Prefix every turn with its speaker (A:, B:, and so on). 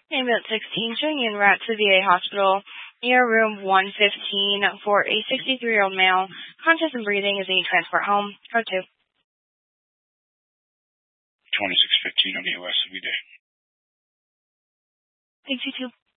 A: Ambulance 16 showing you en route to VA hospital near room 115 for a 63-year-old male. Conscious and breathing is being transported home. Code 2.
B: 2615 on the OS every day.
A: Thanks, you too.